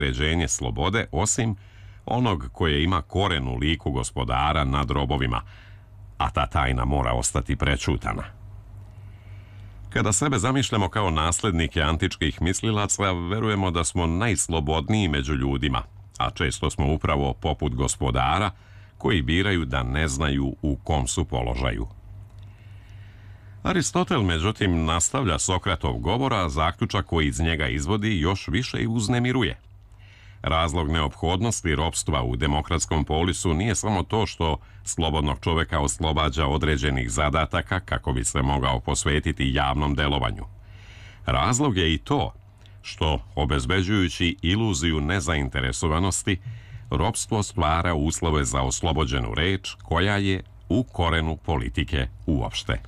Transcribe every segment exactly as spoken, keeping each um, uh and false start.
određenje slobode, osim onog koje ima koren u liku gospodara nad robovima, a ta tajna mora ostati prečutana. Kada sebe zamišljamo kao naslednike antičkih mislilaca, verujemo da smo najslobodniji među ljudima, a često smo upravo poput gospodara koji biraju da ne znaju u kom su položaju. Aristotel, međutim, nastavlja Sokratov govor, a zaključak koji iz njega izvodi još više i uznemiruje. Razlog neophodnosti ropstva u demokratskom polisu nije samo to što slobodnog čoveka oslobađa određenih zadataka kako bi se mogao posvetiti javnom delovanju. Razlog je i to što, obezbeđujući iluziju nezainteresovanosti, ropstvo stvara uslove za oslobođenu reč koja je u korenu politike uopšte.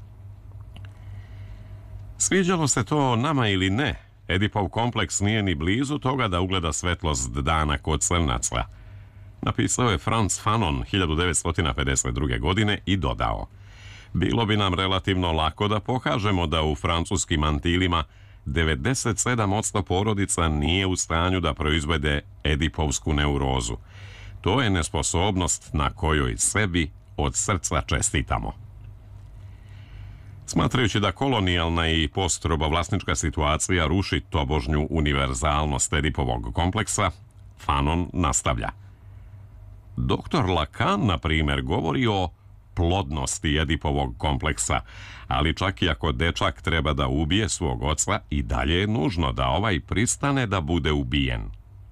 Sviđalo se to nama ili ne, Edipov kompleks nije ni blizu toga da ugleda svetlost dana kod crnaca. Napisao je Franz Fanon hiljadu devetsto pedeset druge. godine i dodao: bilo bi nam relativno lako da pokažemo da u francuskim Antilima devedeset sedam posto porodica nije u stanju da proizvede edipovsku neurozu. To je nesposobnost na kojoj sebi od srca čestitamo. Smatrajući da kolonijalna i postrobovlasnička situacija ruši tobožnju univerzalnost Edipovog kompleksa, Fanon nastavlja: doktor Lacan, na primjer, govori o plodnosti Edipovog kompleksa, ali čak i ako dečak treba da ubije svog oca, i dalje je nužno da ovaj pristane da bude ubijen.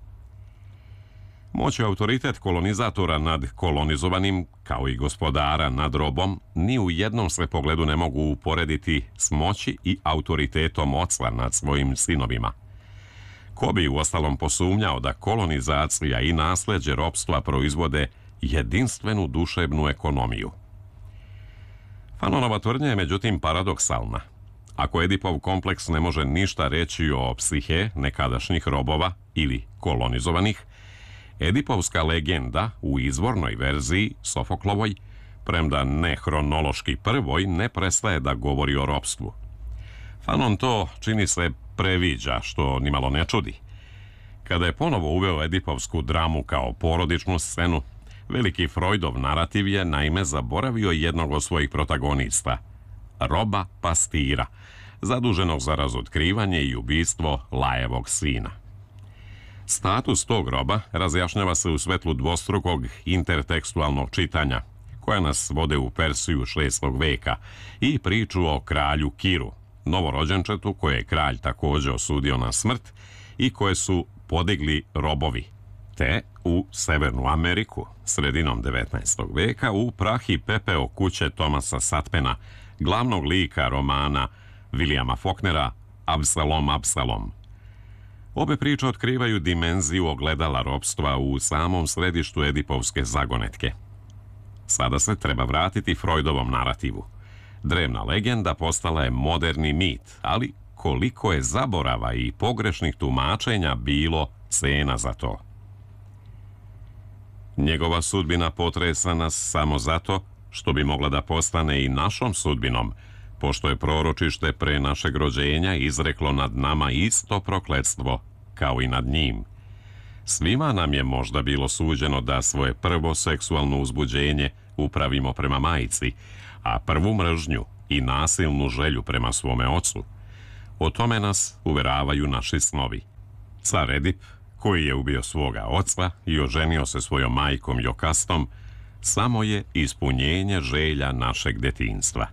Moć i autoritet kolonizatora nad kolonizovanim, kao i gospodara nad robom, ni u jednom se pogledu ne mogu uporediti s moći i autoritetom oca nad svojim sinovima. Ko bi uostalom posumnjao da kolonizacija i nasleđe ropstva proizvode jedinstvenu duševnu ekonomiju? Fanonova tvrdnja je međutim paradoksalna. Ako Edipov kompleks ne može ništa reći o psihe nekadašnjih robova ili kolonizovanih, Edipovska legenda u izvornoj verziji, Sofoklovoj, premda ne hronološki prvoj, ne prestaje da govori o ropstvu. Fanon to, čini se, previđa, što nimalo ne čudi. Kada je ponovo uveo edipovsku dramu kao porodičnu scenu, veliki Freudov narativ je naime zaboravio jednog od svojih protagonista, roba pastira, zaduženog za razotkrivanje i ubistvo Lajevog sina. Status tog roba razjašnjava se u svetlu dvostrukog intertekstualnog čitanja, koja nas vode u Persiju šestog veka i priču o kralju Kiru, novorođenčetu koje je kralj također osudio na smrt i koje su podigli robovi, te u Severnu Ameriku sredinom devetnaestog veka u prah i pepeo kuće Tomasa Satpena, glavnog lika romana Williama Faulknera Absalom, Absalom. Obe priče otkrivaju dimenziju ogledala ropstva u samom središtu edipovske zagonetke. Sada se treba vratiti Freudovom narativu. Drevna legenda postala je moderni mit, ali koliko je zaborava i pogrešnih tumačenja bilo cena za to. Njegova sudbina potresa nas samo zato što bi mogla da postane i našom sudbinom, pošto je proročište pre našeg rođenja izreklo nad nama isto prokletstvo kao i nad njim. Svima nam je možda bilo suđeno da svoje prvo seksualno uzbuđenje upravimo prema majici, a prvu mržnju i nasilnu želju prema svome ocu. O tome nas uveravaju naši snovi. Car Edip, koji je ubio svoga oca i oženio se svojom majkom Jokastom, samo je ispunjenje želja našeg detinjstva.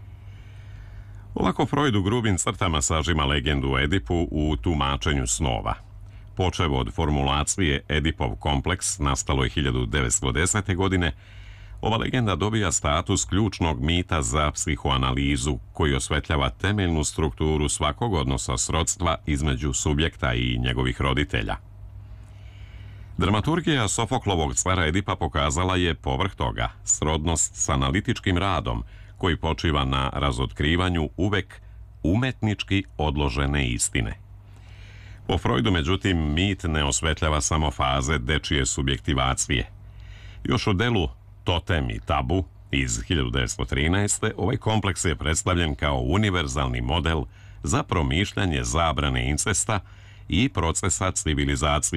Ovako Freud u grubim crtama sažima legendu o Edipu u tumačenju snova. Počev od formulacije Edipov kompleks, nastalo je hiljadu devetsto desete. godine, ova legenda dobija status ključnog mita za psihoanalizu koji osvetljava temeljnu strukturu svakog odnosa srodstva između subjekta i njegovih roditelja. Dramaturgija Sofoklovog cara Edipa pokazala je, povrh toga, srodnost s analitičkim radom koji počiva na razotkrivanju uvek umetnički odložene istine. Po Freudu, međutim, mit ne osvetljava samo faze dečije subjektivacije. Još u delu Totem i tabu iz hiljadu devetsto trinaeste. ovaj kompleks je predstavljen kao univerzalni model za promišljanje zabrane incesta i procesa civilizacije